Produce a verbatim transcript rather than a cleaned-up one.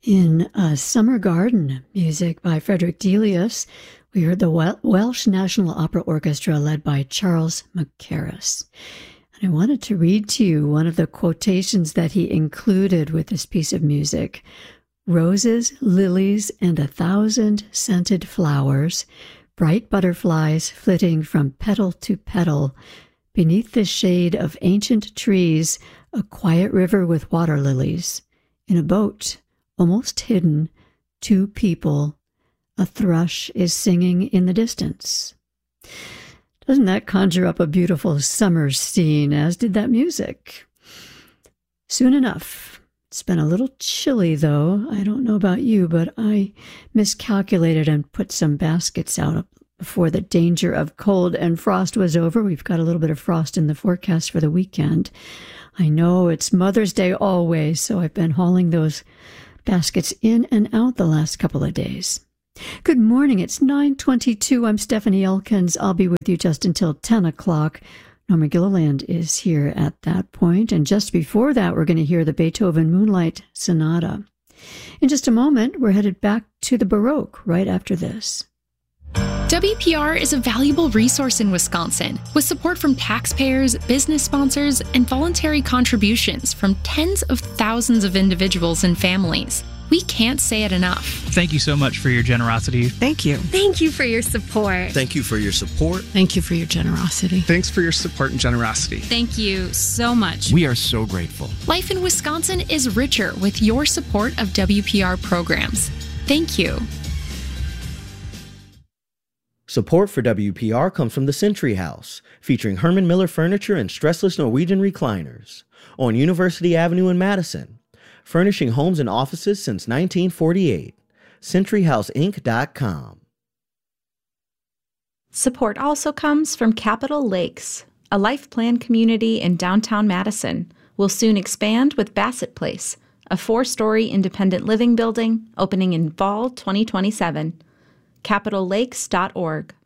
In uh, Summer Garden, music by Frederick Delius, we heard the Wel- Welsh National Opera Orchestra led by Charles Mackerras. And I wanted to read to you one of the quotations that he included with this piece of music. Roses, lilies, and a thousand scented flowers, bright butterflies flitting from petal to petal, beneath the shade of ancient trees, a quiet river with water lilies. In a boat, almost hidden, two people, a thrush is singing in the distance. Doesn't that conjure up a beautiful summer scene, as did that music? Soon enough. It's been a little chilly, though. I don't know about you, but I miscalculated and put some baskets out before the danger of cold and frost was over. We've got a little bit of frost in the forecast for the weekend. I know it's Mother's Day always, so I've been hauling those baskets in and out the last couple of days. Good morning. It's nine twenty-two. I'm Stephanie Elkins. I'll be with you just until ten o'clock. Norma Gilliland is here at that point. And just before that, we're going to hear the Beethoven Moonlight Sonata. In just a moment, we're headed back to the Baroque right after this. W P R is a valuable resource in Wisconsin, with support from taxpayers, business sponsors, and voluntary contributions from tens of thousands of individuals and families. We can't say it enough. Thank you so much for your generosity. Thank you. Thank you for your support. Thank you for your support. Thank you for your generosity. Thanks for your support and generosity. Thank you so much. We are so grateful. Life in Wisconsin is richer with your support of W P R programs. Thank you. Support for W P R comes from the Century House, featuring Herman Miller furniture and stressless Norwegian recliners on University Avenue in Madison, furnishing homes and offices since nineteen forty-eight. century house inc dot com. Support also comes from Capitol Lakes, a life plan community in downtown Madison. Will soon expand with Bassett Place, a four-story independent living building opening in fall twenty twenty-seven. capitol lakes dot org.